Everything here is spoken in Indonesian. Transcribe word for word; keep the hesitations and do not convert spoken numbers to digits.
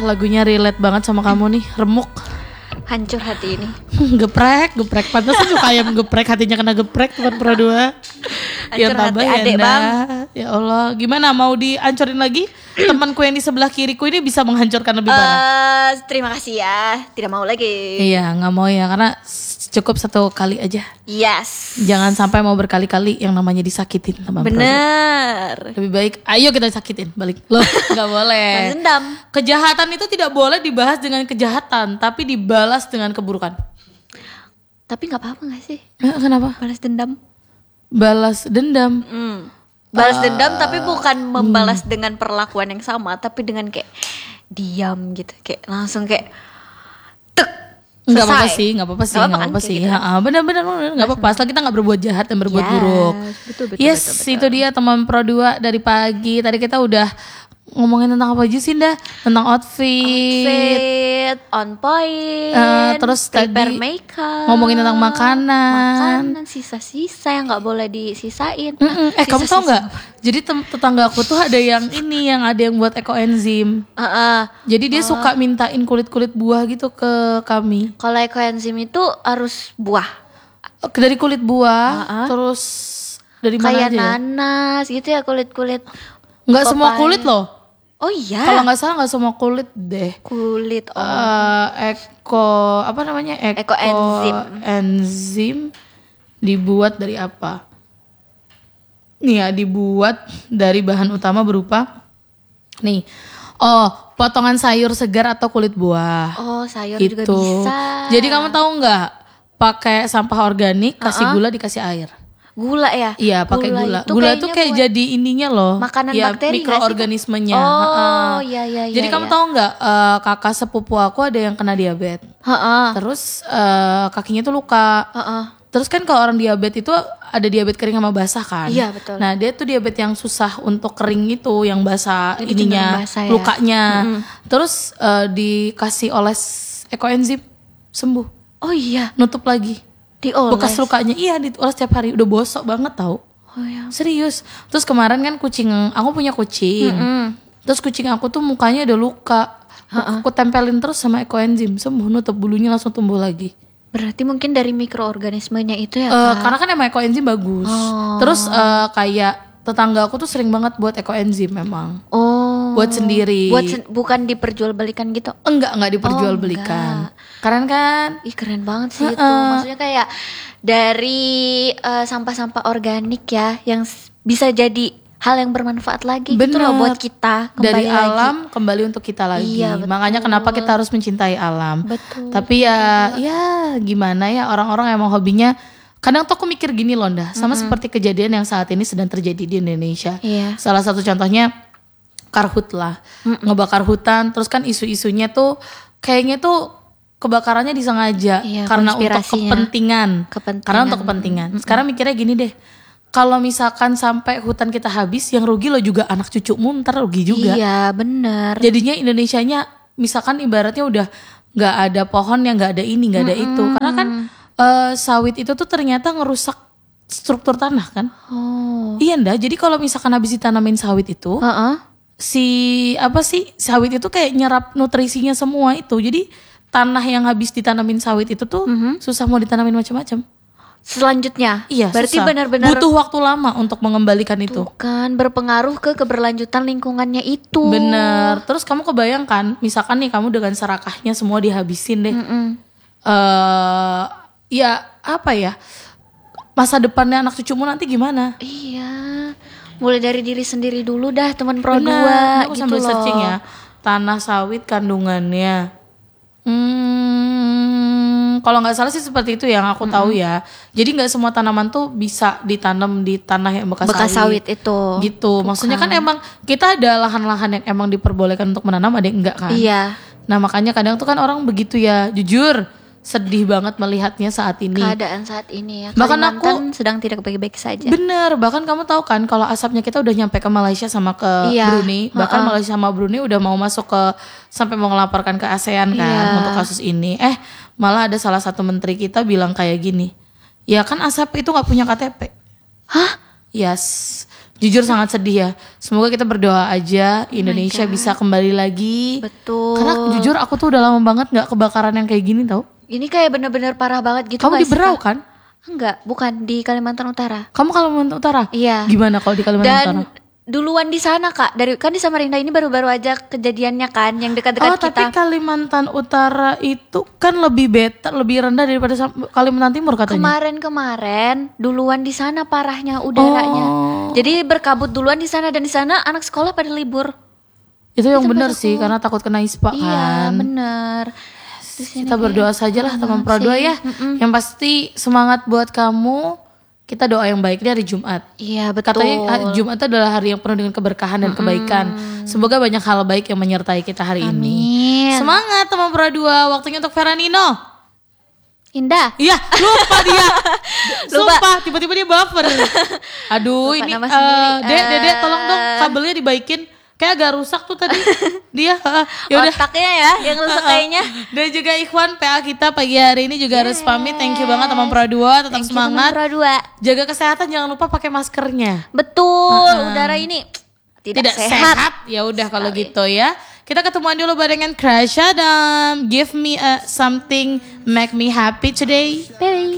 lagunya relate banget sama kamu nih, remuk. Hancur hati ini. geprek, geprek. Pantesan suka ayam geprek, hatinya kena geprek teman Pro dua. Hancur hati adek bang. Ya Allah, gimana mau dihancurin lagi? Temanku yang di sebelah kiriku ini bisa menghancurkan lebih parah. Uh, terima kasih ya, tidak mau lagi. Iya, nggak mau ya, karena cukup satu kali aja. Yes. Jangan sampai mau berkali-kali yang namanya disakitin teman. Bener. Lebih baik, ayo kita disakitin balik. Loh, nggak boleh. Balas dendam. Kejahatan itu tidak boleh dibahas dengan kejahatan, tapi dibalas dengan keburukan. Tapi nggak apa-apa nggak sih? Eh, kenapa? Balas dendam. Balas dendam. Hmm. Balas Uh, dendam tapi bukan membalas hmm. dengan perlakuan yang sama, tapi dengan kayak diam gitu, kayak langsung kayak tek. Nggak apa-apa sih, nggak apa-apa sih, nggak apa-apa kan, sih. gitu. Ha, benar-benar nggak apa-apa. Asal kita nggak berbuat jahat dan berbuat yes, buruk. Betul, betul, yes, betul, betul. Itu dia teman Pro dua dari pagi. Tadi kita udah ngomongin tentang apa aja sih, dah? Tentang outfit, outfit on point, uh, terus prepare tadi makeup, ngomongin tentang makanan, makanan sisa-sisa yang nggak boleh disisain. Mm-mm. Eh, sisa-sisa. kamu tau nggak? Jadi tem- tetangga aku tuh ada yang ini, yang ada yang buat ekoenzim. Uh-uh. Jadi dia uh. suka mintain kulit-kulit buah gitu ke kami. Kalau ekoenzim itu harus buah. Dari kulit buah, uh-uh. terus dari mana kayak aja? Ya? nanas gitu ya, kulit-kulit. Nggak semua kulit loh. Oh iya. Kalau nggak salah nggak semua kulit deh. Kulit. Oh. Uh, eko apa namanya? Eko, eko enzim. Enzim dibuat dari apa? Nih ya, dibuat dari bahan utama berupa nih. Oh, potongan sayur segar atau kulit buah. Oh, sayur gitu. juga bisa. Jadi kamu tahu nggak? Pakai sampah organik, kasih uh-uh. gula, dikasih air. Gula ya? Iya, pakai gula. Gula, gula tuh kayak jadi ininya loh. Makanan ya, bakteri mikroorganismenya. Oh, iya iya iya. Jadi ya, kamu ya. tahu nggak? Uh, kakak sepupu aku ada yang kena diabetes. Heeh. Terus uh, kakinya tuh luka. Heeh. Terus kan kalau orang diabetes itu ada diabetes kering sama basah kan? Iya betul. Nah dia tuh diabetes yang susah untuk kering itu, yang basah jadi ininya, basah, ya? lukanya. Mm-hmm. Terus uh, dikasih oles ekoenzim, sembuh. Oh iya. Nutup lagi. Dioles. Bekas lukanya, iya dioles tiap hari. Udah bosok banget tau. Oh iya. Serius. Terus kemarin kan kucing, aku punya kucing. Mm-hmm. Terus kucing aku tuh mukanya ada luka. Uh-uh. Aku tempelin terus sama ekoenzim, sembuh, nutup, bulunya langsung tumbuh lagi. Berarti mungkin dari mikroorganismenya itu ya, Uh, Kak? karena kan emang ekoenzim bagus. Oh. Terus uh, kayak tetangga aku tuh sering banget buat ekoenzim memang. Oh. Buat sendiri. Buat sen- bukan diperjualbelikan gitu. Enggak, enggak diperjualbelikan. Oh, Keren kan? Ih keren banget sih uh-uh. itu. Maksudnya kayak dari uh, sampah-sampah organik ya yang s- bisa jadi hal yang bermanfaat lagi. Bener. Gitu loh buat kita kembali dari lagi. alam kembali untuk kita lagi. Iya, betul. Makanya kenapa kita harus mencintai alam. Betul. Tapi ya ya gimana ya, orang-orang emang hobinya. Kadang tuh aku mikir gini loh Ndah, sama mm-hmm. seperti kejadian yang saat ini sedang terjadi di Indonesia. Iya. Salah satu contohnya karhut lah. Mm-hmm. Ngebakar hutan, terus kan isu-isunya tuh kayaknya tuh kebakarannya disengaja. Iya, karena untuk kepentingan. kepentingan. Karena untuk kepentingan. Mm-hmm. Sekarang mikirnya gini deh. Kalau misalkan sampai hutan kita habis, yang rugi lo juga anak cucumu, ntar rugi juga. Iya benar. Jadinya Indonesianya misalkan ibaratnya udah nggak ada pohon, yang nggak ada ini, nggak ada mm-hmm. itu. Karena kan uh, sawit itu tuh ternyata ngerusak struktur tanah kan. Oh. Iya ndak. Jadi kalau misalkan habis ditanamin sawit itu, uh-uh. si apa sih sawit itu kayak nyerap nutrisinya semua itu. Jadi tanah yang habis ditanamin sawit itu tuh mm-hmm. susah mau ditanamin macam-macam. Selanjutnya, iya, berarti susah. benar-benar butuh waktu lama untuk mengembalikan itu. Kan berpengaruh ke keberlanjutan lingkungannya itu. Bener. Terus kamu kebayangkan, misalkan nih kamu dengan serakahnya semua dihabisin deh. Mm-mm. Uh, ya apa ya? Masa depannya anak cucumu nanti gimana? Iya. Mulai dari diri sendiri dulu dah, teman Pro Bener. dua Aku gitu sambil loh. searching ya. Tanah sawit kandungannya. Hmm, kalau nggak salah sih seperti itu yang aku mm-hmm. tahu ya. Jadi nggak semua tanaman tuh bisa ditanam di tanah yang bekas, bekas sawit. sawit itu. Gitu. Bukan. Maksudnya kan emang kita ada lahan-lahan yang emang diperbolehkan untuk menanam, ada yang enggak kan. Iya. Nah makanya kadang tuh kan orang begitu ya. Jujur sedih banget melihatnya saat ini. Keadaan saat ini ya. Bahkan Kalimantan aku sedang tidak baik-baik saja. Bener, bahkan kamu tahu kan kalau asapnya kita udah nyampe ke Malaysia sama ke iya. Brunei. Bahkan uh-uh. Malaysia sama Brunei udah mau masuk ke sampai mau ngelaporkan ke ASEAN kan iya. untuk kasus ini. Eh malah ada salah satu menteri kita bilang kayak gini. Ya kan asap itu gak punya K T P. Hah? Yes. Jujur sangat sedih ya. Semoga kita berdoa aja Indonesia bisa kembali lagi. Betul. Karena jujur aku tuh udah lama banget nggak kebakaran yang kayak gini tau. Ini kayak bener-bener parah banget gitu. Kamu gak di sih, Berau Kak? kan? Enggak, bukan di Kalimantan Utara. Kamu Kalimantan Utara? Iya. Gimana kalau di Kalimantan Dan Utara? duluan di sana Kak, dari kan di Samarinda ini baru-baru aja kejadiannya kan, yang Oh dekat-dekat tapi kita. Kalimantan Utara itu kan lebih better, lebih rendah daripada Sam- Kalimantan Timur katanya. Kemarin-kemarin duluan di sana parahnya udaranya. Oh. Jadi berkabut duluan di sana dan di sana anak sekolah pada libur. Itu yang Itu benar tempat sih aku. karena takut kena ispa Iya, kan. bener. Di sini Kita kayak berdoa sajalah teman banget Produa sih. ya. Yang pasti semangat buat kamu. Kita doa yang baik di hari Jumat. Iya, betul. Katanya hari Jumat itu adalah hari yang penuh dengan keberkahan dan kebaikan. Semoga banyak hal baik yang menyertai kita hari ini. Amin. Semangat teman Produa. Waktunya untuk Veranino. Indah. Iya, lupa dia. Lupa. Sumpah, tiba-tiba dia buffer. Aduh, Lupa ini nama eh sendiri. Dek, Dedek Eh. tolong dong kabelnya dibaikin. Kayak agak rusak tuh tadi. Dia. Ya udah. Otaknya ya yang rusak kayaknya. Dan juga Ikhwan P A kita pagi hari ini juga harus pamit. Thank you banget teman Produa, tetap Thank you, teman semangat. Produa. Jaga kesehatan, jangan lupa pakai maskernya. Betul, udara ini tidak, Tidak sehat. Ya udah kalau gitu ya. Kita ketemuan dulu barengan Crash Adam. Give me a something make me happy today. Bye.